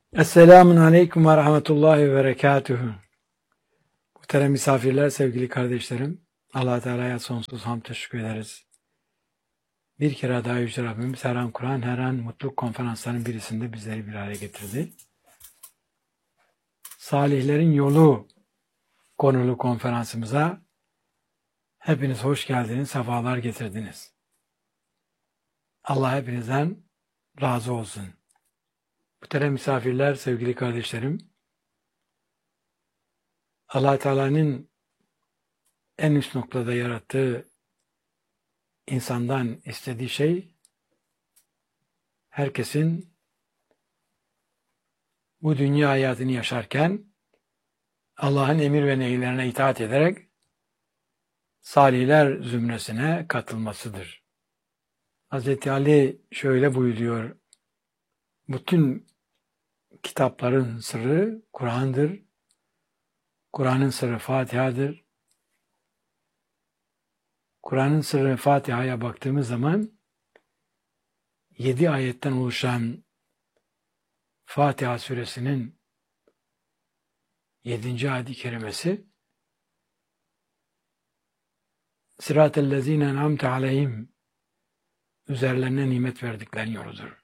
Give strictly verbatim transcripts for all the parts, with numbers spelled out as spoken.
Esselamun Aleyküm ve Rahmetullahi ve Berekatühü. Muhterem misafirler, sevgili kardeşlerim, Allah Teala'ya sonsuz hamd teşekkür ederiz. Bir kere daha Yüce Rabbimiz her an Kur'an, her an mutluluk konferanslarının birisinde bizleri bir araya getirdi. Salihlerin Yolu konulu konferansımıza hepiniz hoş geldiniz, sefalar getirdiniz. Allah hepinizden razı olsun. Muhterem misafirler, sevgili kardeşlerim, Allah Teala'nın en üst noktada yarattığı insandan istediği şey, herkesin bu dünya hayatını yaşarken Allah'ın emir ve nehirlerine itaat ederek salihler zümresine katılmasıdır. Hazreti Ali şöyle buyuruyor: bütün kitapların sırrı Kur'an'dır. Kur'an'ın sırrı Fatiha'dır. Kur'an'ın sırrı Fatiha'ya baktığımız zaman yedi ayetten oluşan Fatiha suresinin yedinci ayet-i kerimesi Sıratellezine en'amte aleyhim, üzerlerine nimet verdiklerin yoludur.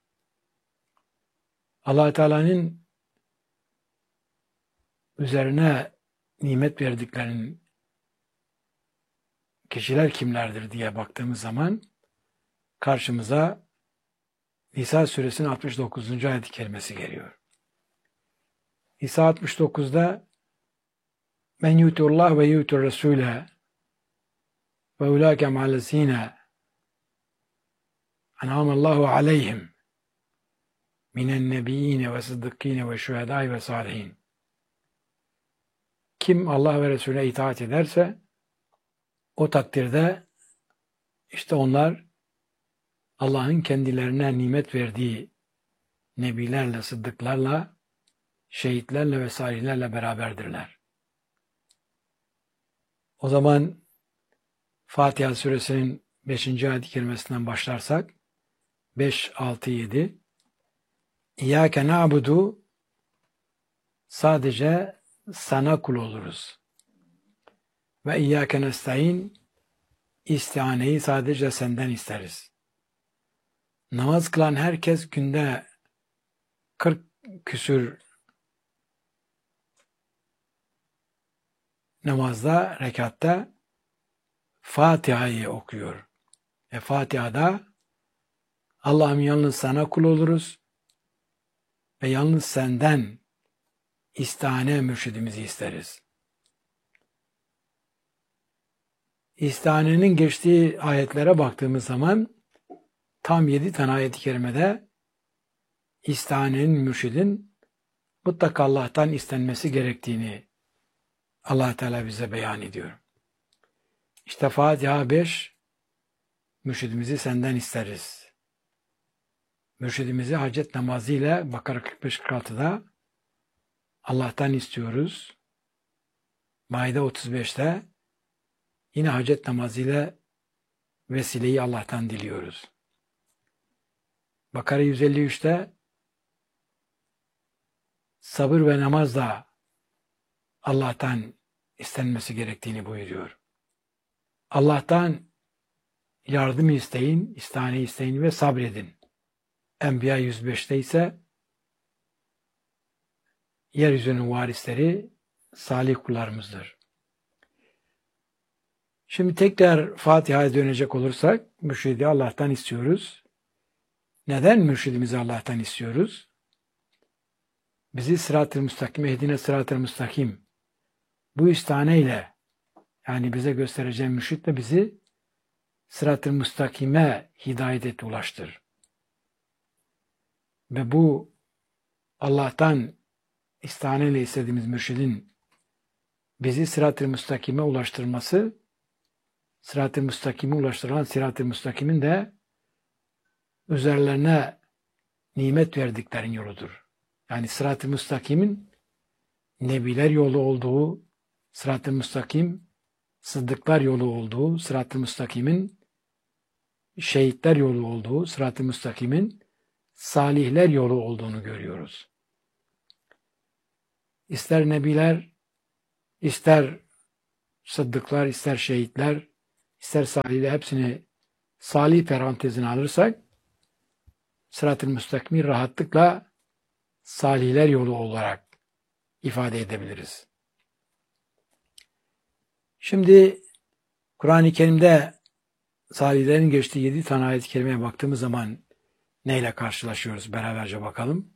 Allah Teala'nın üzerine nimet verdiklerinin kişiler kimlerdir diye baktığımız zaman karşımıza Nisa suresinin altmış dokuzuncu ayet-i kerimesi geliyor. Nisa altmış dokuzda men yu'tillah ve yu'tir resule ve ulâke ma'allezîne en'amallahu aleyhim minen nebiyyine ve sıddıkkîne ve şühedâi ve sâlihin. Kim Allah ve Resulüne itaat ederse o takdirde işte onlar Allah'ın kendilerine nimet verdiği nebilerle, sıddıklarla, şehitlerle ve salihlerle beraberdirler. O zaman Fatiha suresinin beşinci ayet-i kerimesinden başlarsak beş, altı, yedi İyyâke na'budu, sadece sana kul oluruz. Ve İyyâke nestaîn, istianeyi sadece senden isteriz. Namaz kılan herkes günde kırk küsür namazda, rekatta Fatiha'yı okuyor. Ve Fatiha'da Allah'ım yalnız sana kul oluruz ve yalnız senden istihane mürşidimizi isteriz. İstihanenin geçtiği ayetlere baktığımız zaman tam yedi tane ayet-i kerimede istihanenin, mürşidin mutlaka Allah'tan istenmesi gerektiğini Allah Teala bize beyan ediyor. İşte Fatiha beş, mürşidimizi senden isteriz. Mürşidimizi hacet namazı ile Bakara kırk beş kırk altıda Allah'tan istiyoruz. Maide otuz beşte yine hacet namazı ile vesileyi Allah'tan diliyoruz. Bakara yüz elli üçte sabır ve namazla Allah'tan istenmesi gerektiğini buyuruyor. Allah'tan yardım isteyin, istihane isteyin ve sabredin. Enbiya yüz beşte ise yeryüzünün varisleri salih kullarımızdır. Şimdi tekrar Fatiha'ya dönecek olursak mürşidi Allah'tan istiyoruz. Neden mürşidimizi Allah'tan istiyoruz? Bizi sırat-ı müstakim, ehdine sırat-ı müstakim, bu istihaneyle, yani bize göstereceği mürşitle bizi sırat-ı müstakime hidayet et, ulaştır. Ve bu Allah'tan istihaneyle istediğimiz mürşidin bizi sırat-ı müstakime ulaştırması, sırat-ı müstakime ulaştırılan sırat-ı müstakimin de üzerlerine nimet verdiklerin yoludur. Yani sırat-ı müstakimin nebiler yolu olduğu, sırat-ı müstakim sıddıklar yolu olduğu, sırat-ı müstakimin şehitler yolu olduğu, sırat-ı müstakimin salihler yolu olduğunu görüyoruz. ister nebiler, ister sıddıklar, ister şehitler, ister salihler, hepsini salih parantezine alırsak sırat-ı müstakimi rahatlıkla salihler yolu olarak ifade edebiliriz. Şimdi Kur'an-ı Kerim'de salihlerin geçtiği yedi tane ayet-i kerimeye baktığımız zaman neyle karşılaşıyoruz? Beraberce bakalım.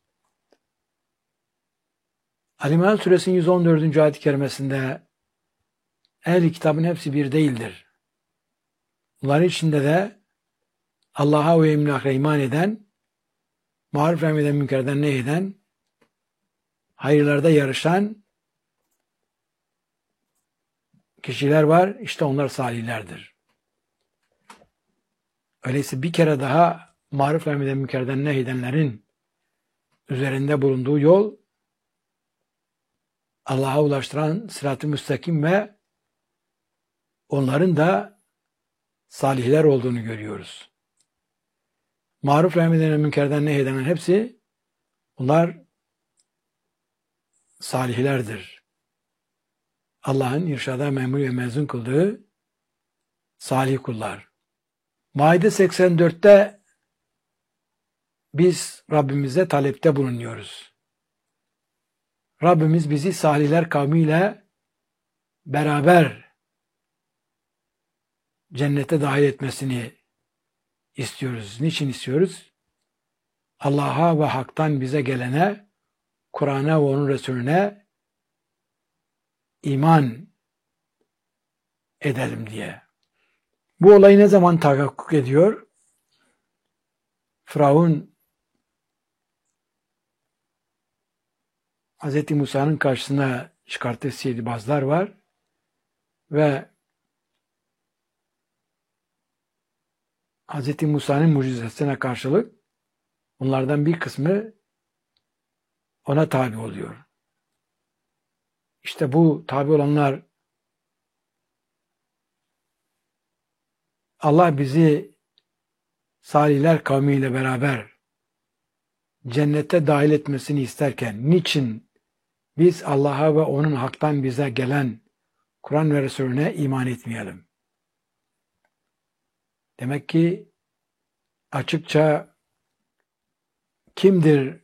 Ali-İmran Suresinin yüz on dördüncü ayet-i kerimesinde ehl-i kitabın hepsi bir değildir. Bunların içinde de Allah'a ve yevmil ahire iman eden, maruf emreden münkerden nehyeden, hayırlarda yarışan kişiler var. İşte onlar salihlerdir. Öyleyse bir kere daha maruf emreden münkerden nehyedenlerin üzerinde bulunduğu yol Allah'a ulaştıran sırat-ı müstakim ve onların da salihler olduğunu görüyoruz. Maruf emreden münkerden nehyedenlerin hepsi bunlar salihlerdir. Allah'ın irşada memur ve mezun kıldığı salih kullar. Maide seksen dörtte biz Rabbimize talepte bulunuyoruz. Rabbimiz bizi salihler kavmiyle beraber cennete dahil etmesini istiyoruz. Niçin istiyoruz? Allah'a ve haktan bize gelene, Kur'an'a ve onun Resulüne iman edelim diye. Bu olay ne zaman tahakkuk ediyor? Firavun Hz. Musa'nın karşısına çıkarttığı sihirbazlar var ve Hz. Musa'nın mucizesine karşılık onlardan bir kısmı ona tabi oluyor. İşte bu tabi olanlar Allah bizi salihler kavmiyle beraber cennete dahil etmesini isterken niçin biz Allah'a ve onun haktan bize gelen Kur'an ve Resulüne iman etmeyelim? Demek ki açıkça kimdir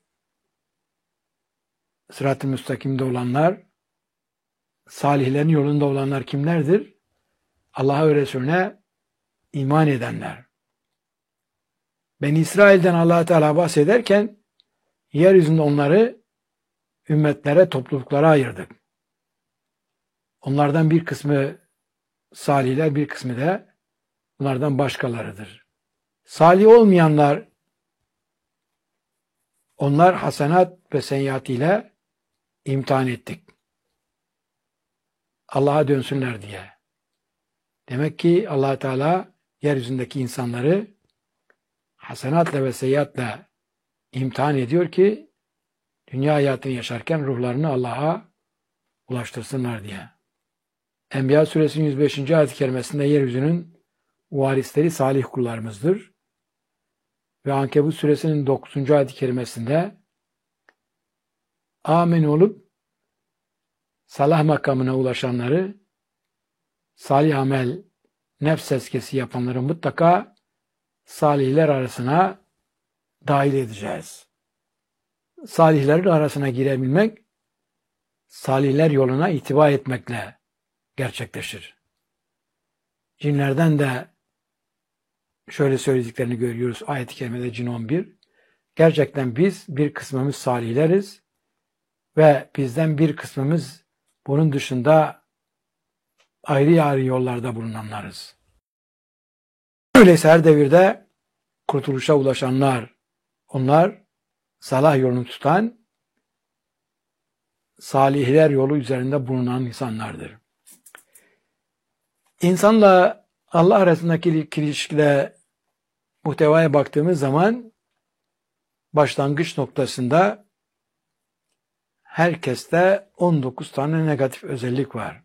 sırat-ı müstakimde olanlar? Salihlerin yolunda olanlar kimlerdir? Allah'a ve Resulüne iman edenler. Beni İsrail'den Allah Teala bahsederken yeryüzünde onları ümmetlere, topluluklara ayırdık. Onlardan bir kısmı salihler, bir kısmı da bunlardan başkalarıdır. Salih olmayanlar, onlar hasenat ve seyyiat ile imtihan ettik. Allah'a dönsünler diye. Demek ki Allah Teala yeryüzündeki insanları hasenatla ve seyyiatla imtihan ediyor ki dünya hayatını yaşarken ruhlarını Allah'a ulaştırsınlar diye. Enbiya suresinin yüz beşinci ayet-i kerimesinde yeryüzünün varisleri salih kullarımızdır. Ve Ankebut suresinin dokuzuncu ayet-i kerimesinde amin olup salah makamına ulaşanları, salih amel, nefs eskesi yapanları mutlaka salihler arasına dahil edeceğiz. Salihlerin arasına girebilmek, salihler yoluna itibar etmekle gerçekleşir. Cinlerden de şöyle söylediklerini görüyoruz ayet-i kerimede Cin on bir. Gerçekten biz bir kısmımız salihleriz ve bizden bir kısmımız bunun dışında ayrı ayrı yollarda bulunanlarız. Öyleyse her devirde kurtuluşa ulaşanlar, onlar salah yolunu tutan, salihler yolu üzerinde bulunan insanlardır. İnsanla Allah arasındaki ilişkide muhtevaya baktığımız zaman başlangıç noktasında herkeste on dokuz tane negatif özellik var.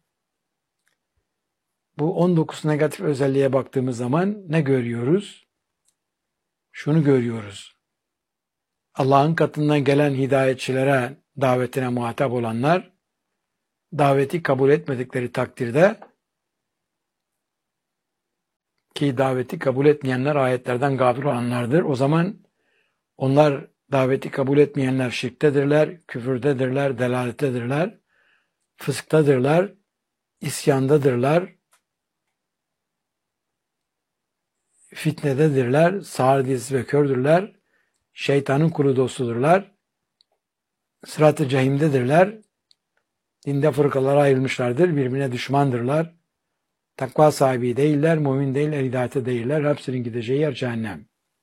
Bu on dokuz negatif özelliğe baktığımız zaman ne görüyoruz? Şunu görüyoruz. Allah'ın katından gelen hidayetçilere davetine muhatap olanlar, daveti kabul etmedikleri takdirde, ki daveti kabul etmeyenler ayetlerden gafil olanlardır. O zaman onlar daveti kabul etmeyenler şirktedirler, küfürdedirler, delalettedirler, fısktadırlar, isyandadırlar, fitnededirler, sağır dizisi ve kördürler, şeytanın kulu dostudurlar, sırat-ı cehimdedirler, dinde fırkalara ayrılmışlardır, birbirine düşmandırlar, takva sahibi değiller, mümin değiller, hidayete değiller, hepsinin gideceği yer cehennem.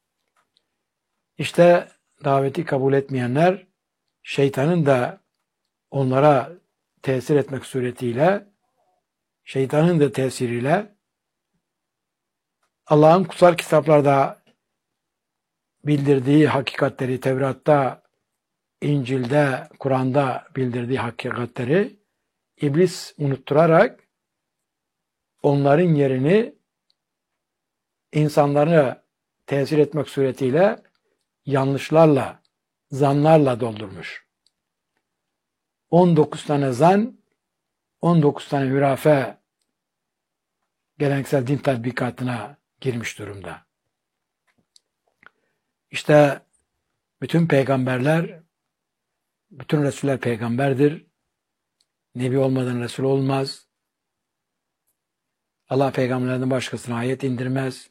İşte daveti kabul etmeyenler, şeytanın da onlara tesir etmek suretiyle, şeytanın da tesiriyle, Allah'ın kutsal kitaplarda bildirdiği hakikatleri, Tevrat'ta, İncil'de, Kur'an'da bildirdiği hakikatleri iblis unutturarak onların yerini insanları tesir etmek suretiyle yanlışlarla, zanlarla doldurmuş. on dokuz tane zan, on dokuz tane hürafe geleneksel din tatbikatına girmiş durumda. İşte bütün peygamberler, bütün Resuller peygamberdir. Nebi olmadan Resul olmaz. Allah peygamberlerden başkasına ayet indirmez.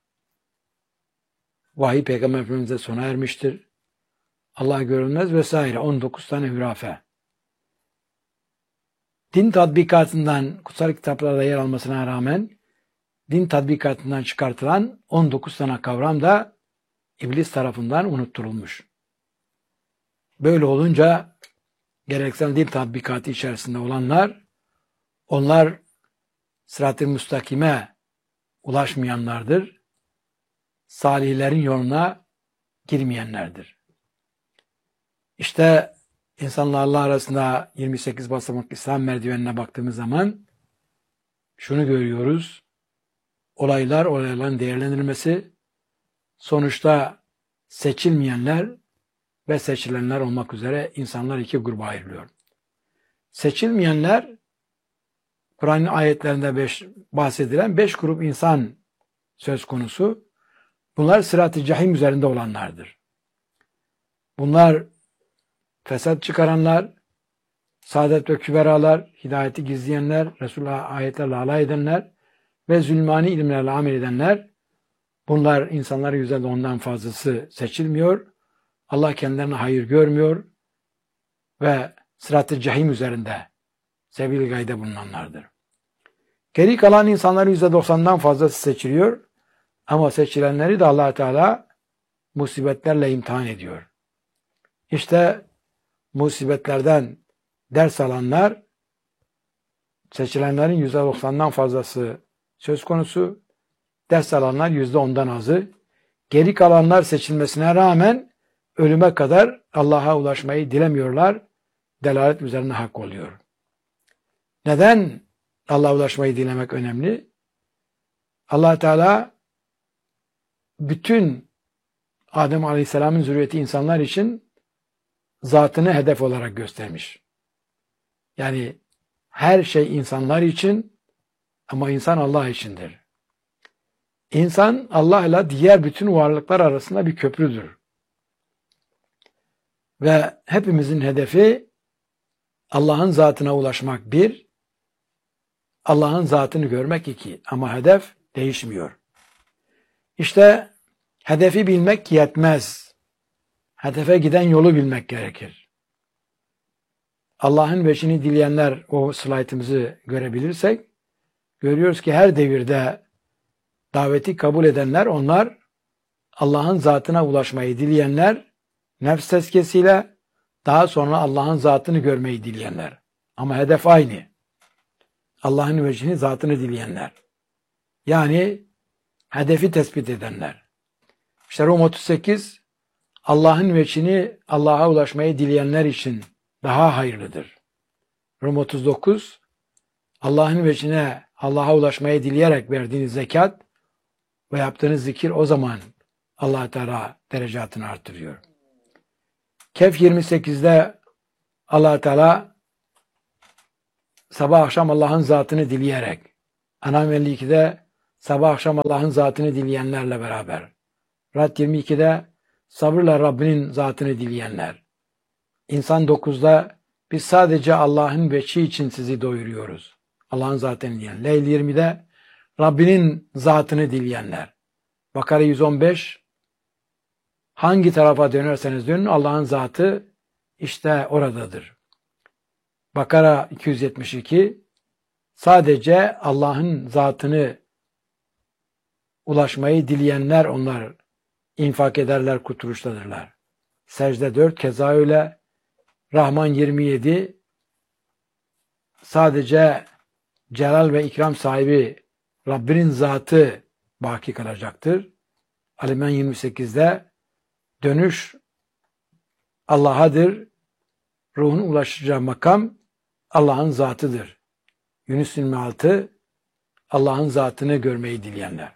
Vahiy peygamber efendimize sona ermiştir. Allah görülmez vesaire. on dokuz tane hürafe. Din tatbikatından kutsal kitaplarda yer almasına rağmen din tatbikatından çıkartılan on dokuz tane kavram da iblis tarafından unutturulmuş. Böyle olunca geleneksel din tatbikatı içerisinde olanlar, onlar sırat-ı müstakime ulaşmayanlardır. Salihlerin yoluna girmeyenlerdir. İşte insanlarla arasında yirmi sekiz basamak İslam merdivenine baktığımız zaman şunu görüyoruz. Olaylar, olayların değerlendirilmesi, sonuçta seçilmeyenler ve seçilenler olmak üzere insanlar iki gruba ayrılıyor. Seçilmeyenler, Kur'an'ın ayetlerinde beş, bahsedilen beş grup insan söz konusu. Bunlar sırat-ı cehim üzerinde olanlardır. Bunlar fesat çıkaranlar, saadet ve küberalar, hidayeti gizleyenler, Resulullah ayetlerle alay edenler ve zulmani ilimlerle amel edenler. Bunlar insanların yüzde ondan fazlası seçilmiyor. Allah kendilerine hayır görmüyor ve sırat-ı cehim üzerinde sebil gayde bulunanlardır. Geri kalan insanların yüzde doksandan fazlası seçiliyor. Ama seçilenleri de Allah Teala musibetlerle imtihan ediyor. İşte musibetlerden ders alanlar, seçilenlerin yüzde doksandan fazlası söz konusu, ders alanlar yüzde ondan azı, geri kalanlar seçilmesine rağmen ölüme kadar Allah'a ulaşmayı dilemiyorlar, delalet üzerine hak oluyor. Neden Allah'a ulaşmayı dilemek önemli? Allah Teala bütün Adem Aleyhisselam'ın zürriyeti insanlar için zatını hedef olarak göstermiş. Yani her şey insanlar için ama insan Allah içindir. İnsan Allah ile diğer bütün varlıklar arasında bir köprüdür. Ve hepimizin hedefi Allah'ın zatına ulaşmak bir, Allah'ın zatını görmek iki. Ama hedef değişmiyor. İşte hedefi bilmek yetmez. Hedefe giden yolu bilmek gerekir. Allah'ın veçhini dileyenler, o slaytımızı görebilirsek, görüyoruz ki her devirde daveti kabul edenler, onlar Allah'ın zatına ulaşmayı dileyenler, nefs tezkiyesiyle, daha sonra Allah'ın zatını görmeyi dileyenler. Ama hedef aynı. Allah'ın veçhini, zatını dileyenler. Yani hedefi tespit edenler. İşte Rum otuz sekiz, Allah'ın veçhini, Allah'a ulaşmayı dileyenler için daha hayırlıdır. Rum otuz dokuz, Allah'ın veçhine, Allah'a ulaşmayı dileyerek verdiğiniz zekat ve yaptığınız zikir o zaman Allah Teala derecatını artırıyor. Kehf yirmi sekizde Allah Teala sabah akşam Allah'ın zatını dileyerek, En'am elli ikide sabah akşam Allah'ın zatını dileyenlerle beraber, Rad yirmi ikide sabırla Rabbinin zatını dileyenler, İnsan dokuzda biz sadece Allah'ın veçhi için sizi doyuruyoruz. Allah'ın zatını dileyen. Leyl yirmide Rabbinin zatını dileyenler. Bakara yüz on beş hangi tarafa dönerseniz dönün Allah'ın zatı işte oradadır. Bakara iki yüz yetmiş iki sadece Allah'ın zatını ulaşmayı dileyenler onlar infak ederler, kurtuluştadırlar. Secde dört keza öyle. Rahman yirmi yedi sadece celal ve ikram sahibi Rabbinin zatı baki kalacaktır. Ali-İmran yirmi sekizde dönüş Allah'adır. Ruhun ulaşacağı makam Allah'ın zatıdır. Yunus yirmi altı Allah'ın zatını görmeyi dileyenler.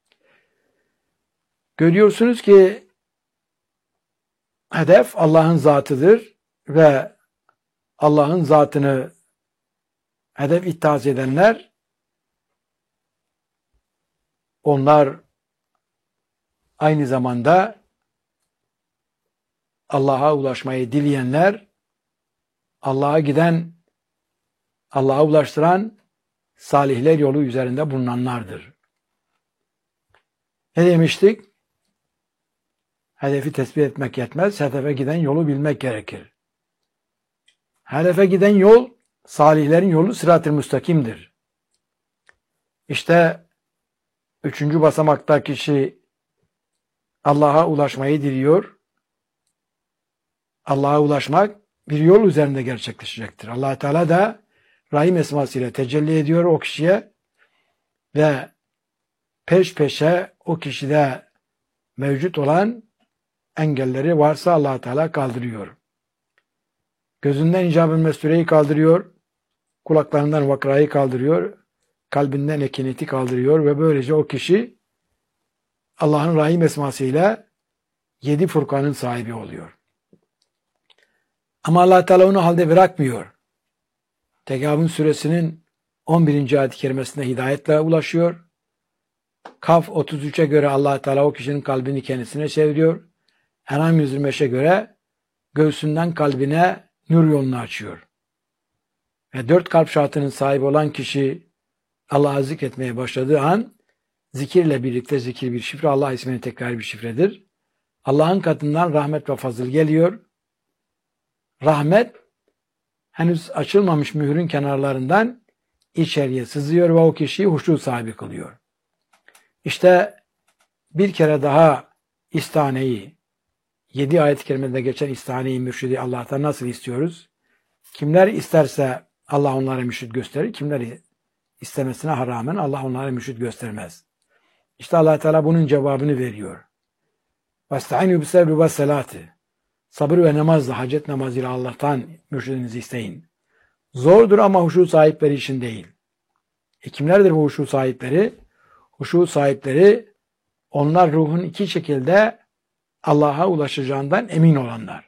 Görüyorsunuz ki hedef Allah'ın zatıdır ve Allah'ın zatını hedef ittihaz edenler onlar aynı zamanda Allah'a ulaşmayı dileyenler, Allah'a giden, Allah'a ulaştıran salihler yolu üzerinde bulunanlardır. Ne demiştik? Hedefi tespit etmek yetmez, hedefe giden yolu bilmek gerekir. Hedefe giden yol, salihlerin yolu sırat-ı müstakimdir. İşte üçüncü basamakta kişi Allah'a ulaşmayı diliyor. Allah'a ulaşmak bir yol üzerinde gerçekleşecektir. Allah Teala da Rahim esmasıyla tecelli ediyor o kişiye ve peş peşe o kişide mevcut olan engelleri varsa Allah Teala kaldırıyor. Gözünden icab-ı mestureyi kaldırıyor, kulaklarından vakrayı kaldırıyor, kalbinden ekineti kaldırıyor ve böylece o kişi Allah'ın Rahim esmasıyla yedi Furkan'ın sahibi oluyor. Ama Allah Teala onu halde bırakmıyor. Tegabun suresinin on birinci ayet-i kerimesinde hidayetle ulaşıyor. Kaf otuz üçe göre Allah Teala o kişinin kalbini kendisine çeviriyor. En'am yüz yirmi beşe göre göğsünden kalbine nur yolunu açıyor. Ve dört kalp şartının sahibi olan kişi Allah'ı zikretmeye başladığı an zikirle birlikte zikir bir şifre, Allah ismini tekrar bir şifredir. Allah'ın katından rahmet ve fazıl geliyor. Rahmet henüz açılmamış mührün kenarlarından içeriye sızıyor ve o kişiyi huşu sahibi kılıyor. İşte bir kere daha istaneyi, yedi ayet-i kerimede geçen istaneyi, mürşidi Allah'tan nasıl istiyoruz? Kimler isterse Allah onlara mürşid gösterir, kimler istemesine haramen Allah onlara mürşid göstermez. İşte Allah Teala bunun cevabını veriyor. وَاسْتَعِنُوا بِالصَّبْرِ وَالصَّلَاةِ Sabır ve namazla, hacet namazıyla Allah'tan mürşidinizi isteyin. Zordur ama huşu sahipleri için değil. E kimlerdir bu huşu sahipleri? Huşu sahipleri onlar ruhun iki şekilde Allah'a ulaşacağından emin olanlar.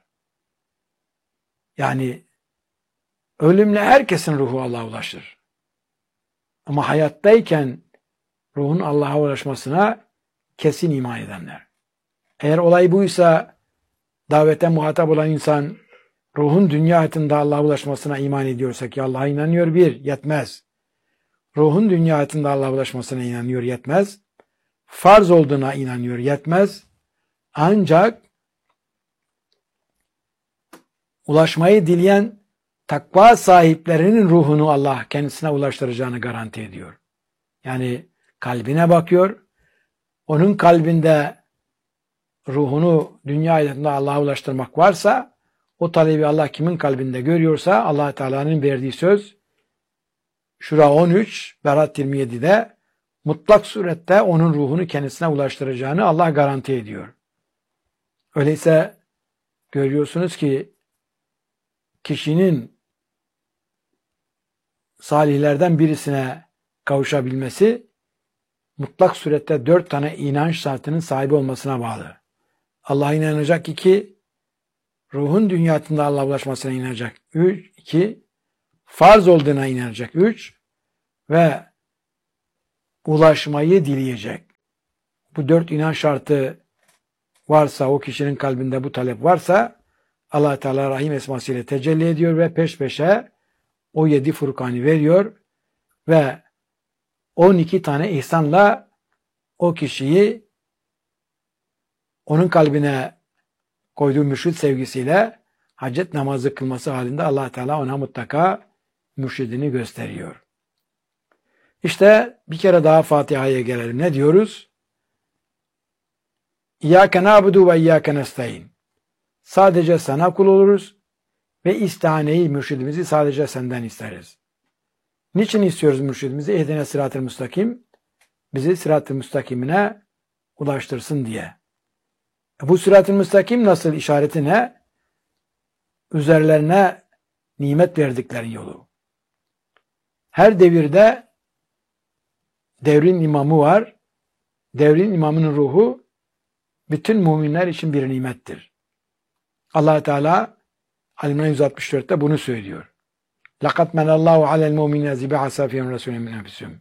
Yani ölümle herkesin ruhu Allah'a ulaşır. Ama hayattayken ruhun Allah'a ulaşmasına kesin iman edenler. Eğer olay buysa davete muhatap olan insan ruhun dünya hayatında Allah'a ulaşmasına iman ediyorsa ki Allah'a inanıyor bir, yetmez. Ruhun dünya hayatında Allah'a ulaşmasına inanıyor, yetmez. Farz olduğuna inanıyor, yetmez. Ancak ulaşmayı dileyen takva sahiplerinin ruhunu Allah kendisine ulaştıracağını garanti ediyor. Yani kalbine bakıyor, onun kalbinde ruhunu dünya hayatında Allah'a ulaştırmak varsa, o talebi Allah kimin kalbinde görüyorsa Allah Teala'nın verdiği söz Şura on üç, Berat yirmi yedi'de mutlak surette onun ruhunu kendisine ulaştıracağını Allah garanti ediyor. Öyleyse görüyorsunuz ki kişinin salihlerden birisine kavuşabilmesi mutlak surette dört tane inanç şartının sahibi olmasına bağlı. Allah'a inanacak iki, ruhun dünyasında Allah'a ulaşmasına inanacak. Üç, iki, farz olduğuna inanacak. Üç, ve ulaşmayı dileyecek. Bu dört inanç şartı varsa, o kişinin kalbinde bu talep varsa, Allah Teala Rahim esmasıyla tecelli ediyor ve peş peşe o yedi Furkan'ı veriyor ve on iki tane ihsanla o kişiyi onun kalbine koyduğu mürşid sevgisiyle hacet namazı kılması halinde Allah Teala ona mutlaka mürşidini gösteriyor. İşte bir kere daha Fatiha'ya gelelim. Ne diyoruz? İyyâke na'budu ve iyyâke nestaîn. Sadece sana kul oluruz ve istihaneyi, mürşidimizi sadece senden isteriz. Niçin istiyoruz mürşidimizi? İhdine sırat-ı müstakim. Bizi sırat-ı müstakimine ulaştırsın diye. Bu sırat-ı müstakim nasıl, işareti ne? Üzerlerine nimet verdiklerin yolu. Her devirde devrin imamı var. Devrin imamının ruhu bütün müminler için bir nimettir. Allah Teala Ali yüz altmış dörtte bunu söylüyor. لَقَدْ مَنَ اللّٰهُ عَلَى الْمُؤْمِنِينَ اِذْ بَعَثَ فِيهِمْ رَسُولًا مِنْ أَنْفُسِهِمْ.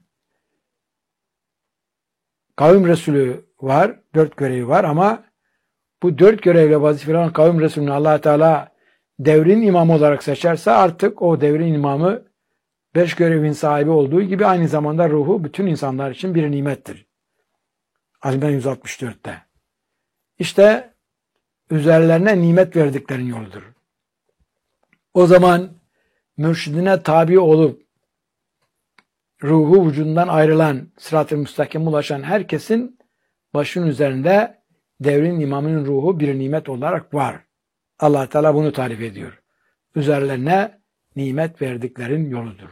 Kavim Resulü var, dört görevi var ama bu dört görevle vazifeli olan kavim Resulü'nü Allah Teala devrin imamı olarak seçerse artık o devrin imamı beş görevin sahibi olduğu gibi aynı zamanda ruhu bütün insanlar için bir nimettir. Ali yüz altmış dörtte. İşte üzerlerine nimet verdiklerin yoludur. O zaman mürşidine tabi olup ruhu vücudundan ayrılan, sırat-ı müstakim ulaşan herkesin başının üzerinde devrin imamının ruhu bir nimet olarak var. Allah Teala bunu tarif ediyor. Üzerlerine nimet verdiklerin yoludur.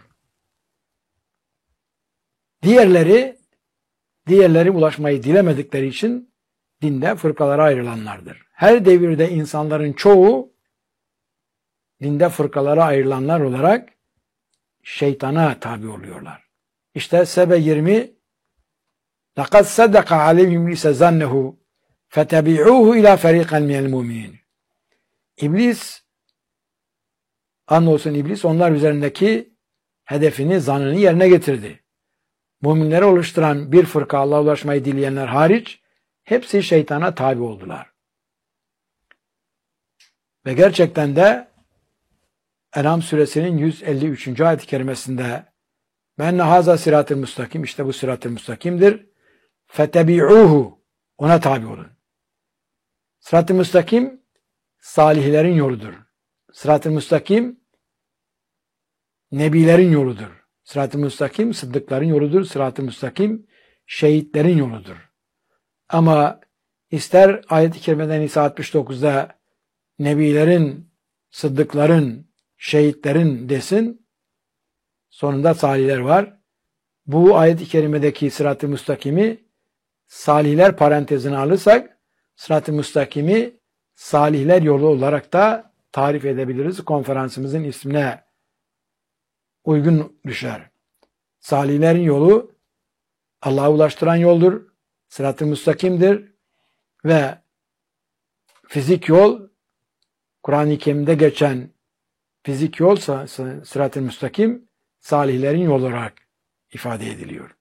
Diğerleri, diğerleri ulaşmayı dilemedikleri için dinde fırkalara ayrılanlardır. Her devirde insanların çoğu dinde fırkalara ayrılanlar olarak şeytana tabi oluyorlar. İşte Sebe yirmi لَقَدْ صَدَّقَ عَلَيْهِمْ لِسَ زَنَّهُ فَتَبِعُوهُ اِلَى فَرِيقًا مِنَ الْمُؤْمِنِينَ. İblis, andolsun iblis onlar üzerindeki hedefini, zannını yerine getirdi. Müminleri oluşturan bir fırka, Allah'a ulaşmayı dileyenler hariç hepsi şeytana tabi oldular. Ve gerçekten de En'am suresinin yüz elli üçüncü ayet-i kerimesinde "Menne haza sırat-ı müstakim", işte bu sırat-ı müstakimdir. "Fetebi'uhu", ona tabi olun. Sırat-ı müstakim salihlerin yoludur. Sırat-ı müstakim nebilerin yoludur. Sırat-ı müstakim sıddıkların yoludur. Sırat-ı müstakim şehitlerin yoludur. Ama ister ayet-i kerimeden Nisa altmış dokuzda nebilerin, sıddıkların, şehitlerin desin, sonunda salihler var. Bu ayet-i kerimedeki sırat-ı müstakimi salihler parantezine alırsak sırat-ı müstakimi salihler yolu olarak da tarif edebiliriz. Konferansımızın ismine uygun düşer. Salihlerin yolu Allah'a ulaştıran yoldur. Sırat-ı müstakimdir ve fizik yol, Kur'an-ı Kerim'de geçen fizik yol, sırat-ı müstakim salihlerin yolu olarak ifade ediliyor.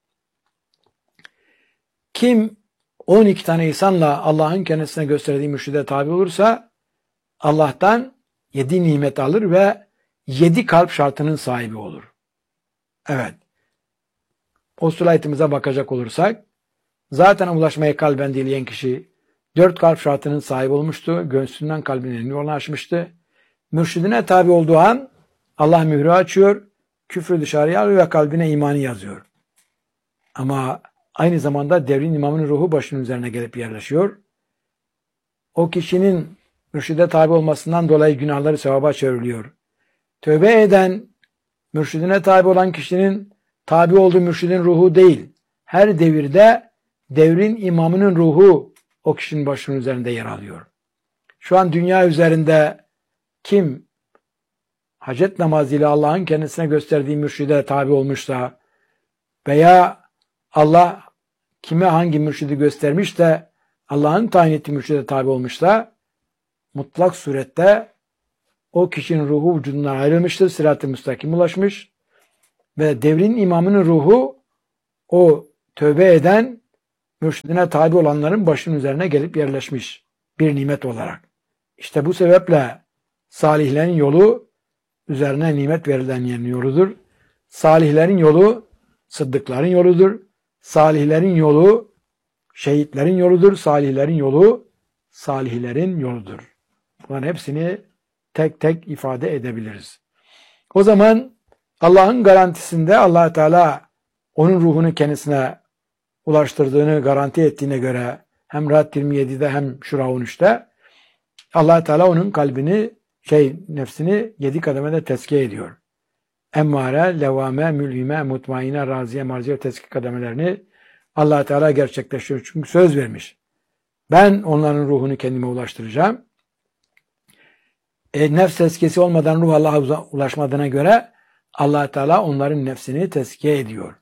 Kim on iki tane insanla Allah'ın kendisine gösterdiği mürşide tabi olursa Allah'tan yedi nimet alır ve yedi kalp şartının sahibi olur. Evet. Postulaytımıza bakacak olursak zaten ulaşmaya kalben dileyen kişi dört kalp şartının sahibi olmuştu. Gönlünden kalbine yolunu açmıştı. Mürşidine tabi olduğu an Allah mührü açıyor, küfrü dışarıya alıyor ve kalbine imanı yazıyor. Ama aynı zamanda devrin imamının ruhu başının üzerine gelip yerleşiyor. O kişinin mürşide tabi olmasından dolayı günahları sevaba çevriliyor. Tövbe eden, mürşidine tabi olan kişinin tabi olduğu mürşidin ruhu değil, her devirde devrin imamının ruhu o kişinin başının üzerinde yer alıyor. Şu an dünya üzerinde kim hacet namazıyla Allah'ın kendisine gösterdiği mürşide tabi olmuşsa veya Allah kime hangi mürşidi göstermiş de Allah'ın tayin ettiği mürşide tabi olmuşsa mutlak surette o kişinin ruhu vücudundan ayrılmıştır. Sırat-ı müstakim ulaşmış ve devrin imamının ruhu o tövbe eden, mürşidine tabi olanların başının üzerine gelip yerleşmiş bir nimet olarak. İşte bu sebeple salihlerin yolu üzerine nimet verilen yerin yoludur. Salihlerin yolu sıddıkların yoludur. Salihlerin yolu şehitlerin yoludur. Salihlerin yolu salihlerin yoludur. Bunların hepsini tek tek ifade edebiliriz. O zaman Allah'ın garantisinde Allah Teala onun ruhunu kendisine ulaştırdığını garanti ettiğine göre hem Ra'd yirmi yedi'de hem Şura on üç'te Allah Teala onun kalbini, şey nefsini yedi kademede tezkiye ediyor. Emmare, levame, mülhime, mutmaine, raziye, marziye tezkiye kademelerini Allah Teala gerçekleştiriyor. Çünkü söz vermiş. Ben onların ruhunu kendime ulaştıracağım. E, nefs tezkiyesi olmadan ruh Allah'a ulaşmadığına göre Allah Teala onların nefsini tezkiye ediyor.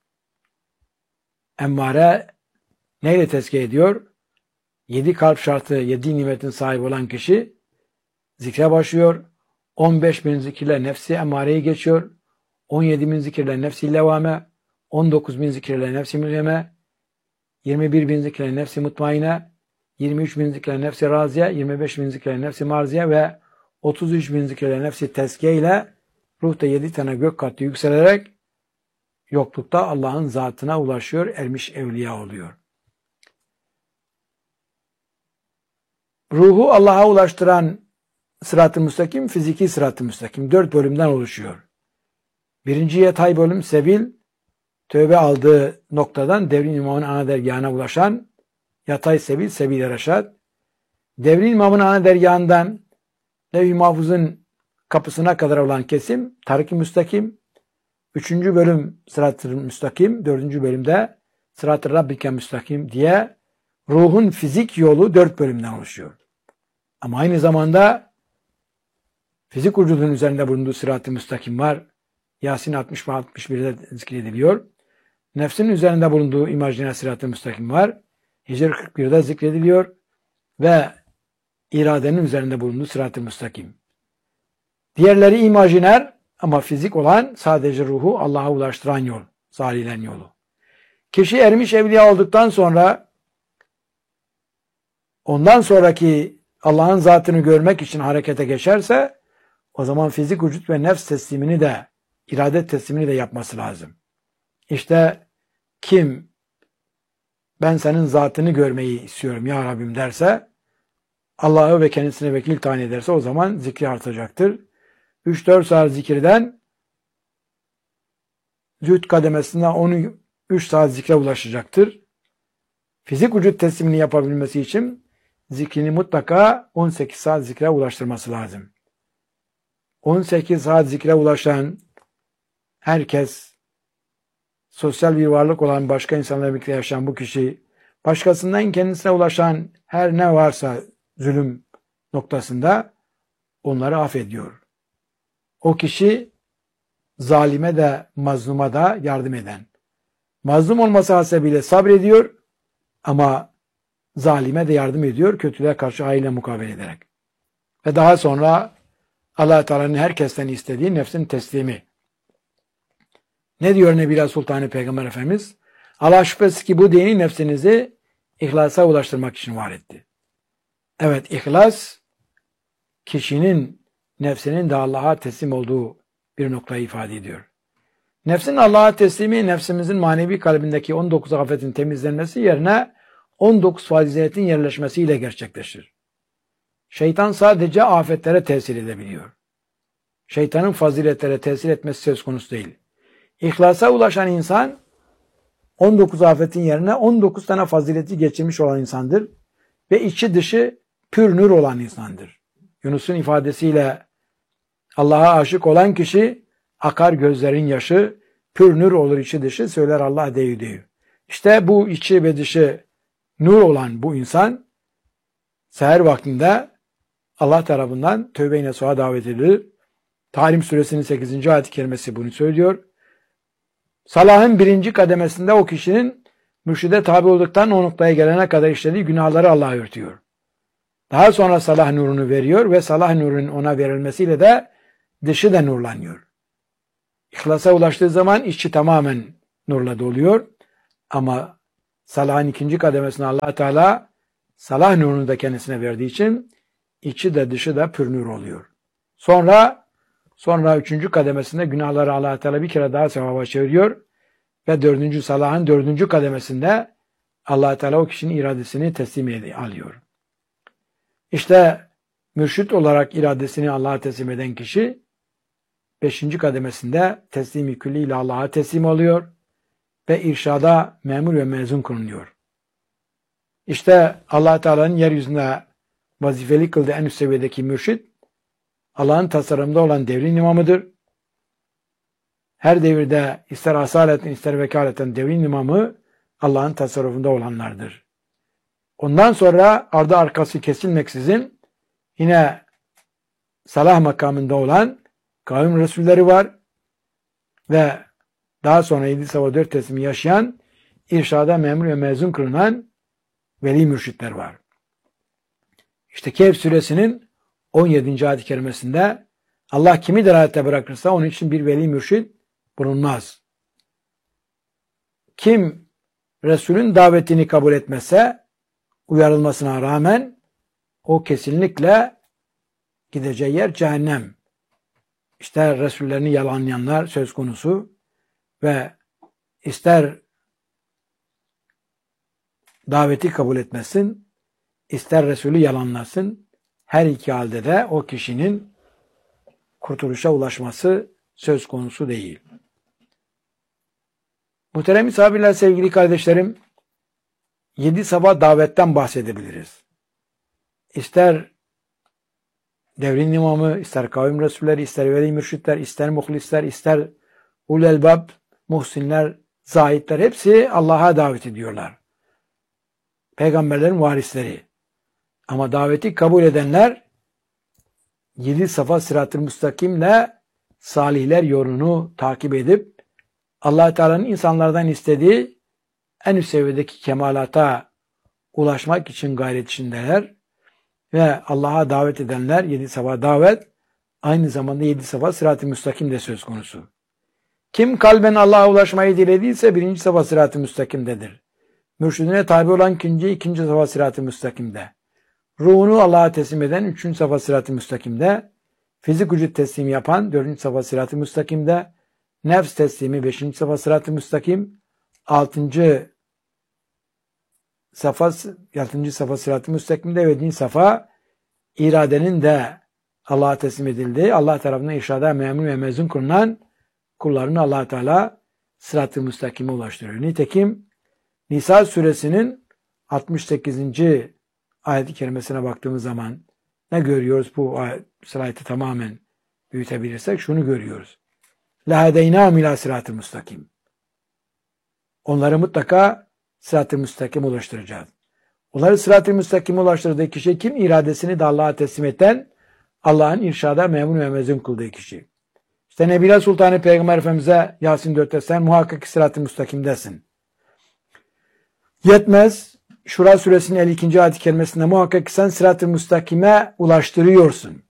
Emmare neyle tezkiye ediyor? Yedi kalp şartı, yedi nimetin sahibi olan kişi zikre başlıyor. on beş bin zikirle nefsi emmareyi geçiyor. on yedi bin zikirle nefsi levame, on dokuz bin zikirle nefsi mülheme, yirmi bir bin zikirle nefsi mutmaine, yirmi üç bin zikirle nefsi raziye, yirmi beş bin zikirle nefsi marziye ve otuz üç bin zikirle nefsi tezkiye ile ruhta yedi tane gök katı yükselerek yoklukta Allah'ın zatına ulaşıyor, ermiş evliya oluyor. Ruhu Allah'a ulaştıran sırat-ı müstakim, fiziki sırat-ı müstakim. Dört bölümden oluşuyor. Birinci yatay bölüm sebil, tövbe aldığı noktadan devrin imamının ana dergahına ulaşan yatay sebil, sebil-i reşad. Devrin imamının ana dergahından Levh-i Mahfuz'un kapısına kadar olan kesim tarik-i müstakim. Üçüncü bölüm sırat-ı müstakim, dördüncü bölümde sırat-ı rabbike müstakim diye ruhun fizik yolu dört bölümden oluşuyor. Ama aynı zamanda fizik vücudun üzerinde bulunduğu sırat-ı müstakim var. Yasin altmış ve altmış bir'de zikrediliyor. Nefsin üzerinde bulunduğu imajiner sırat-ı müstakim var. Hicr kırk bir'de zikrediliyor. Ve iradenin üzerinde bulunduğu sırat-ı müstakim. Diğerleri imajiner ama fizik olan sadece ruhu Allah'a ulaştıran yol. Salihlerin yolu. Kişi ermiş evliya olduktan sonra ondan sonraki Allah'ın zatını görmek için harekete geçerse o zaman fizik vücut ve nefs teslimini de irade teslimini de yapması lazım. İşte kim ben senin zatını görmeyi istiyorum ya Rabbim derse Allah'ı ve kendisine vekil tayin ederse o zaman zikri artacaktır. üç dört saat zikirden zühd kademesinden on üç saat zikre ulaşacaktır. Fizik vücut teslimini yapabilmesi için zikrini mutlaka on sekiz saat zikre ulaştırması lazım. on sekiz saat zikre ulaşan herkes, sosyal bir varlık olan başka insanlarla birlikte yaşayan bu kişi, başkasından kendisine ulaşan her ne varsa zulüm noktasında onları affediyor. O kişi zalime de mazluma da yardım eden. Mazlum olması hasebiyle sabrediyor ama zalime de yardım ediyor kötülüğe karşı hayırla mukabele ederek. Ve daha sonra Allah Teala'nın herkesten istediği nefsin teslimi. Ne diyor Nebila Sultanı Peygamber Efendimiz? Allah şüphesiz ki bu dini nefsinizi ihlasa ulaştırmak için var etti. Evet, ihlas kişinin nefsinin de Allah'a teslim olduğu bir noktayı ifade ediyor. Nefsin Allah'a teslimi, nefsimizin manevi kalbindeki on dokuz afetin temizlenmesi yerine on dokuz faziletin yerleşmesiyle gerçekleşir. Şeytan sadece afetlere tesir edebiliyor. Şeytanın faziletlere tesir etmesi söz konusu değil. İhlasa ulaşan insan on dokuz afetin yerine on dokuz tane fazileti geçirmiş olan insandır ve içi dışı pür nur olan insandır. Yunus'un ifadesiyle Allah'a aşık olan kişi akar gözlerin yaşı, pür nur olur içi dışı, söyler Allah deyü deyü. İşte bu içi ve dışı nur olan bu insan seher vaktinde Allah tarafından tövbe-i nasuha davet edilir. Tahrim suresinin sekizinci ayet-i kerimesi bunu söylüyor. Salahın birinci kademesinde o kişinin mürşide tabi olduktan o noktaya gelene kadar işlediği günahları Allah örtüyor. Daha sonra salah nurunu veriyor ve salah nurunun ona verilmesiyle de dışı da nurlanıyor. İhlasa ulaştığı zaman içi tamamen nurla doluyor. Ama salahın ikinci kademesine Allah Teala salah nurunu da kendisine verdiği için içi de dışı da pür nur oluyor. Sonra sonra üçüncü kademesinde günahları Allah Teala bir kere daha sevaba çeviriyor ve dördüncü salahın dördüncü kademesinde Allah Teala o kişinin iradesini teslim ediyor, alıyor. İşte mürşit olarak iradesini Allah'a teslim eden kişi beşinci kademesinde teslimi külliyle Allah'a teslim oluyor ve irşada memur ve mezun kılınıyor. İşte Allah Teala'nın yeryüzünde vazifeli kıldığı en üst seviyedeki mürşit Allah'ın tasarımda olan devrin imamıdır. Her devirde ister asaletten ister vekaleten devrin imamı Allah'ın tasarrufunda olanlardır. Ondan sonra ardı arkası kesilmeksizin yine salah makamında olan kavim resulleri var ve daha sonra yedi sabah dört teslimi yaşayan irşada memur ve mezun kılınan veli mürşitler var. İşte Kehf suresinin on yedinci ayet-i kerimesinde Allah kimi dirayete bırakırsa onun için bir veli mürşit bulunmaz. Kim Resulün davetini kabul etmezse uyarılmasına rağmen o kesinlikle gideceği yer cehennem. İster Resullerini yalanlayanlar söz konusu ve ister daveti kabul etmesin, ister Resulü yalanlasın, her iki halde de o kişinin kurtuluşa ulaşması söz konusu değil. Muhterem misafirler, sevgili kardeşlerim, yedi sabah davetten bahsedebiliriz. İster devrin imamı, ister kavim resulleri, ister veli mürşitler, ister muhlisler, ister ul elbab, muhsinler, zahitler hepsi Allah'a davet ediyorlar. Peygamberlerin varisleri. Ama daveti kabul edenler yedi safa sırat-ı müstakimle salihler yolunu takip edip Allah Teala'nın insanlardan istediği en üst seviyedeki kemalata ulaşmak için gayret içindeler. Ve Allah'a davet edenler yedi safa davet, aynı zamanda yedi safa sırat-ı müstakim de söz konusu. Kim kalben Allah'a ulaşmayı dilediyse birinci safa sırat-ı müstakimdedir. Mürşidine tabi olan ikinci, ikinci safa sırat-ı müstakimde. Ruhunu Allah'a teslim eden üçüncü safa sırat-ı müstakimde. Fizik vücut teslimi yapan dördüncü safa sırat-ı müstakimde. Nefs teslimi beşinci safa sırat-ı müstakim. Altıncı safa, altıncı safa sırat-ı müstakimde ve yedinci safa iradenin de Allah'a teslim edildiği, Allah tarafından irşada memnun ve mezun kılınan kullarını Allah Teala sırat-ı müstakime ulaştırıyor. Nitekim Nisa suresinin altmış sekizinci ayet-i kerimesine baktığımız zaman ne görüyoruz? Bu slaytı tamamen büyütebilirsek şunu görüyoruz. لَهَدَيْنَاهُمْ اِلٰى sırat-ı müstakim. Onları mutlaka sırat-ı müstakim ulaştıracağız. Onları sırat-ı müstakime ulaştırdığı kişi kim? İradesini de Allah'a teslim eden, Allah'ın irşada memnun ve mezun kıldığı kişi. İşte Nebile Sultanı Peygamber Efendimiz'e Yasin dörtte sen muhakkak sırat-ı müstakimdesin. Yetmez. Şura suresinin elli ikinci ayet-i kerimesinde muhakkak sen sırat-ı müstakime ulaştırıyorsun.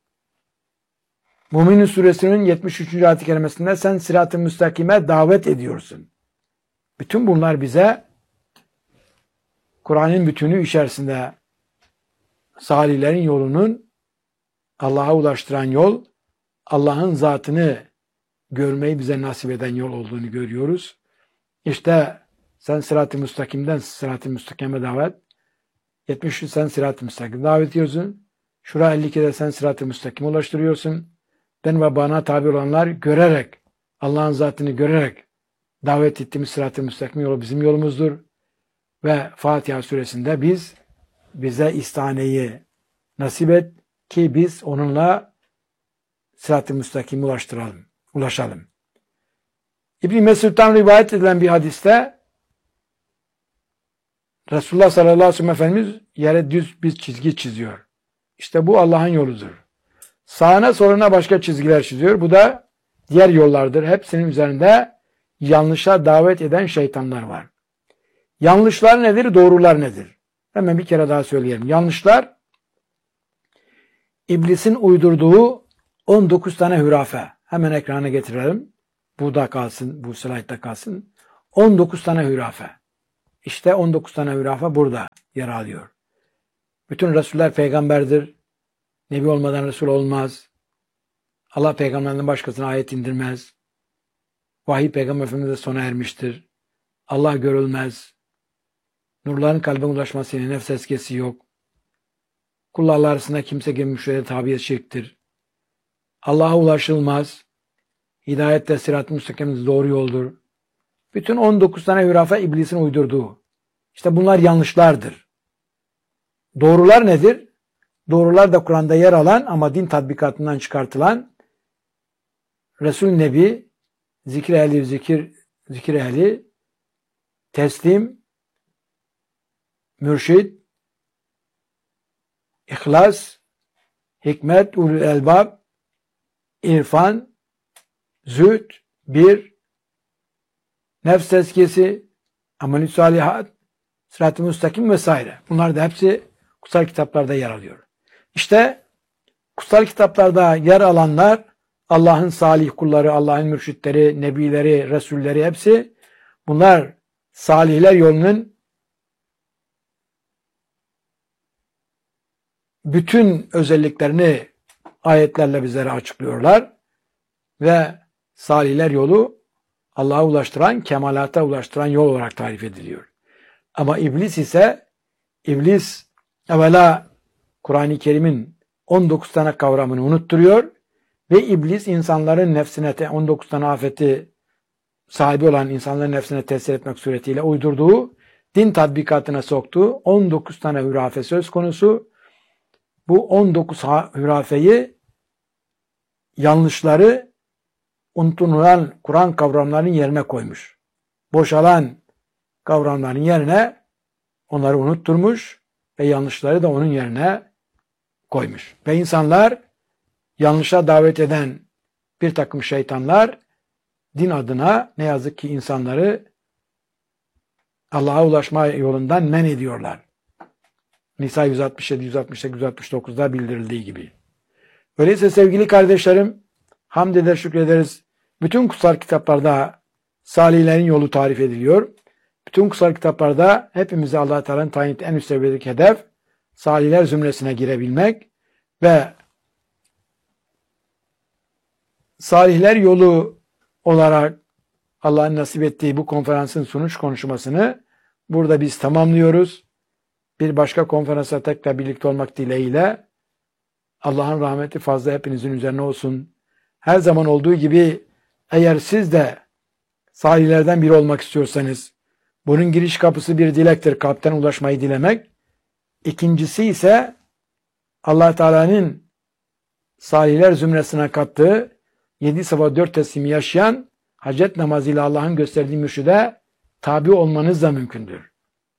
Mümin suresinin yetmiş üçüncü ayet-i kerimesinde sen sırat-ı müstakime davet ediyorsun. Bütün bunlar bize Kur'an'ın bütünü içerisinde salihlerin yolunun Allah'a ulaştıran yol, Allah'ın zatını görmeyi bize nasip eden yol olduğunu görüyoruz. İşte sen sırat-ı müstakimden sırat-ı müstakime davet, yetmiş üç sen sırat-ı müstakime davet ediyorsun. Şura elli ikide sen sırat-ı müstakime ulaştırıyorsun. Ben ve bana tabi olanlar görerek, Allah'ın zatını görerek davet ettiğimiz sırat-ı müstakim yolu bizim yolumuzdur. Ve Fatiha suresinde biz bize istaneyi nasip et ki biz onunla sırat-ı müstakime ulaştıralım, ulaşalım. İbn-i Mesud'dan rivayet edilen bir hadiste Resulullah sallallahu aleyhi ve sellem Efendimiz yere düz bir çizgi çiziyor. İşte bu Allah'ın yoludur. Sağına soluna başka çizgiler çiziyor. Bu da diğer yollardır. Hepsinin üzerinde yanlışa davet eden şeytanlar var. Yanlışlar nedir? Doğrular nedir? Hemen bir kere daha söyleyelim. Yanlışlar İblisin uydurduğu on dokuz tane hürafe. Hemen ekrana getirelim. Burada kalsın, bu slaytta kalsın. on dokuz tane hürafe. İşte on dokuz tane hürafe burada yer alıyor. Bütün Resuller peygamberdir. Nebi olmadan Resul olmaz. Allah peygamberden başkasına ayet indirmez. Vahiy peygamber efendimize sona ermiştir. Allah görülmez. Nurların kalbe ulaşmasıyla nefs eskisi yok. Kullarla arasında kimse gibi müşteriye tabiyet şirktir. Allah'a ulaşılmaz. Hidayet de sırat-ı müstakim doğru yoldur. Bütün on dokuz tane hürafe iblisin uydurduğu. İşte bunlar yanlışlardır. Doğrular nedir? Doğrular da Kur'an'da yer alan ama din tatbikatından çıkartılan Resul Nebi, zikir ehli, zikir, zikir ehli, teslim, mürşid, ihlas, hikmet, ulul elbab, irfan, zühd, bir, nefs tezkiyesi, amel-i salihat, sırat-ı müstakim vesaire. Bunlar da hepsi kutsal kitaplarda yer alıyor. İşte kutsal kitaplarda yer alanlar Allah'ın salih kulları, Allah'ın mürşitleri, nebileri, resulleri hepsi bunlar salihler yolunun bütün özelliklerini ayetlerle bizlere açıklıyorlar ve salihler yolu Allah'a ulaştıran, kemalata ulaştıran yol olarak tarif ediliyor. Ama iblis ise, iblis evvela Kur'an-ı Kerim'in on dokuz tane kavramını unutturuyor ve iblis insanların nefsine, on dokuz tane afeti sahibi olan insanların nefsine tesir etmek suretiyle uydurduğu, din tatbikatına soktuğu on dokuz tane hürafe söz konusu. Bu on dokuz hürafeyi, yanlışları unutulan Kur'an kavramlarının yerine koymuş. Boşalan kavramların yerine onları unutturmuş ve yanlışları da onun yerine koymuş. Ve insanlar, yanlışa davet eden bir takım şeytanlar din adına ne yazık ki insanları Allah'a ulaşma yolundan men ediyorlar. Nisa yüz altmış yedi, yüz altmış sekiz, yüz altmış dokuzda bildirildiği gibi. Öyleyse sevgili kardeşlerim, hamd eder, şükrederiz. Bütün kutsal kitaplarda salihlerin yolu tarif ediliyor. Bütün kutsal kitaplarda hepimize Allah Teala'nın tayin ettiği en üst seviyedeki hedef salihler zümresine girebilmek ve salihler yolu olarak Allah'ın nasip ettiği bu konferansın sunuş konuşmasını burada biz tamamlıyoruz. Bir başka konferansa tekrar birlikte olmak dileğiyle Allah'ın rahmeti fazla hepinizin üzerine olsun. Her zaman olduğu gibi eğer siz de salihlerden biri olmak istiyorsanız, bunun giriş kapısı bir dilektir, kalpten ulaşmayı dilemek. İkincisi ise Allah Teala'nın salihler zümresine kattığı yedi sabah dört teslimi yaşayan hacet namazıyla Allah'ın gösterdiği mürşide tabi olmanız da mümkündür.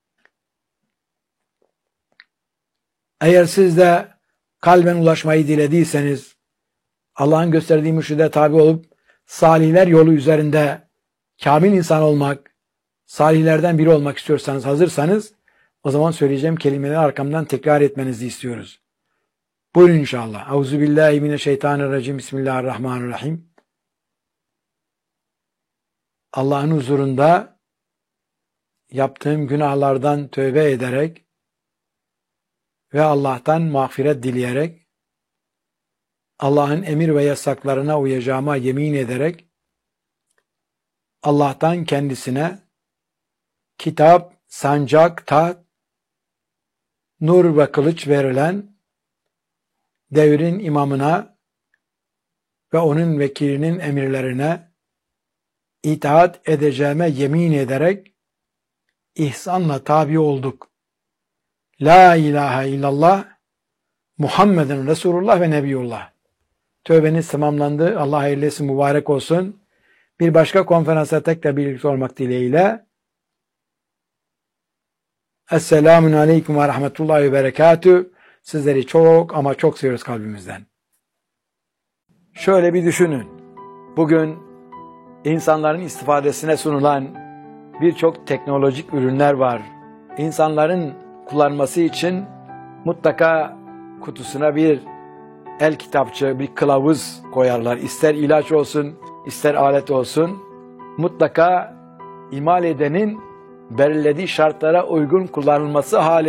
Eğer siz de kalben ulaşmayı dilediyseniz, Allah'ın gösterdiği mürşide tabi olup salihler yolu üzerinde kamil insan olmak, salihlerden biri olmak istiyorsanız, hazırsanız, o zaman söyleyeceğim kelimeleri arkamdan tekrar etmenizi istiyoruz. Buyurun inşallah. Euzubillahimineşşeytanirracim. Bismillahirrahmanirrahim. Allah'ın huzurunda yaptığım günahlardan tövbe ederek ve Allah'tan mağfiret dileyerek, Allah'ın emir ve yasaklarına uyacağıma yemin ederek, Allah'tan kendisine kitap, sancak, taht, nur ve kılıç verilen devrin imamına ve onun vekilinin emirlerine itaat edeceğime yemin ederek ihsanla tabi olduk. La ilahe illallah Muhammeden Resulullah ve Nebiyullah. Tövbeniz tamamlandı. Allah hayırlı etsin, mübarek olsun. Bir başka konferansa tekrar birlikte olmak dileğiyle. Esselamun aleyküm ve rahmetullahi ve berekatü. Sizleri çok ama çok seviyoruz kalbimizden. Şöyle bir düşünün. Bugün insanların istifadesine sunulan birçok teknolojik ürünler var. İnsanların kullanması için mutlaka kutusuna bir el kitapçı, bir kılavuz koyarlar. İster ilaç olsun, ister alet olsun. Mutlaka imal edenin belirlediği şartlara uygun kullanılması halinde